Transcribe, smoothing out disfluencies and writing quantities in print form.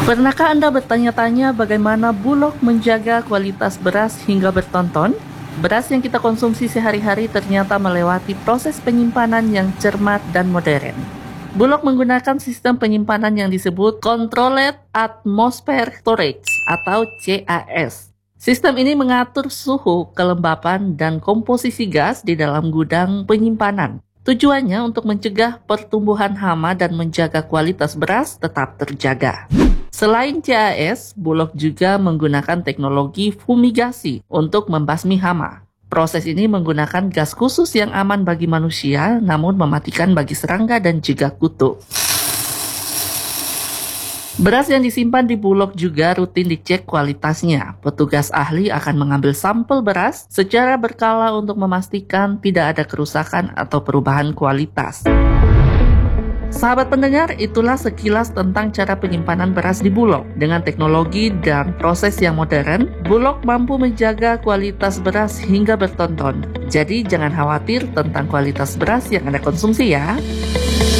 Pernahkah Anda bertanya-tanya bagaimana Bulog menjaga kualitas beras hingga bertonton? Beras yang kita konsumsi sehari-hari ternyata melewati proses penyimpanan yang cermat dan modern. Bulog menggunakan sistem penyimpanan yang disebut Controlled Atmosphere Storage atau CAS. Sistem ini mengatur suhu, kelembapan, dan komposisi gas di dalam gudang penyimpanan. Tujuannya untuk mencegah pertumbuhan hama dan menjaga kualitas beras tetap terjaga. Selain CAS, Bulog juga menggunakan teknologi fumigasi untuk membasmi hama. Proses ini menggunakan gas khusus yang aman bagi manusia, namun mematikan bagi serangga dan juga kutu. Beras yang disimpan di Bulog juga rutin dicek kualitasnya. Petugas ahli akan mengambil sampel beras secara berkala untuk memastikan tidak ada kerusakan atau perubahan kualitas. Sahabat pendengar, itulah sekilas tentang cara penyimpanan beras di Bulog. Dengan teknologi dan proses yang modern, Bulog mampu menjaga kualitas beras hingga bertonton. Jadi jangan khawatir tentang kualitas beras yang Anda konsumsi ya.